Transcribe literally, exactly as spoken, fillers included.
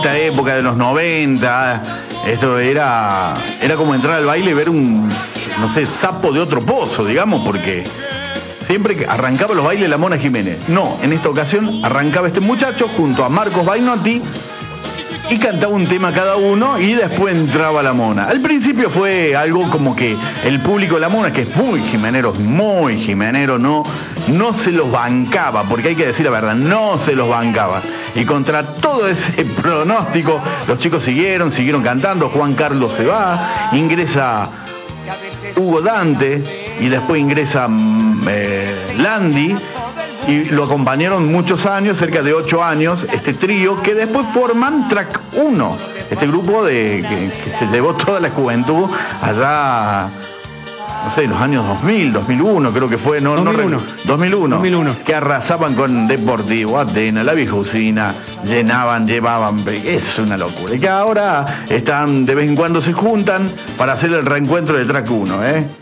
esta época de los noventa, esto era, era como entrar al baile y ver un, no sé, sapo de otro pozo, digamos, porque siempre que arrancaba los bailes la Mona Jiménez. No, en esta ocasión arrancaba este muchacho junto a Marcos Bainotti y cantaba un tema cada uno y después entraba la Mona. Al principio fue algo como que el público de la Mona, que es muy jimenero, muy jimenero, no, no se los bancaba, porque hay que decir la verdad, no se los bancaba. Y contra todo ese pronóstico, los chicos siguieron, siguieron cantando. Juan Carlos se va, ingresa Hugo Dante y después ingresa eh, Landi. Y lo acompañaron muchos años, cerca de ocho años, este trío, que después forman Track uno. Este grupo de, que, que se llevó toda la juventud allá, no sé, en los años dos mil, dos mil uno creo que fue, no, dos mil uno. no, dos mil uno, dos mil uno. Que arrasaban con Deportivo, Atenas, La Vieja Usina, llenaban, llevaban, es una locura. Y que ahora están, de vez en cuando se juntan para hacer el reencuentro de Track uno, ¿eh?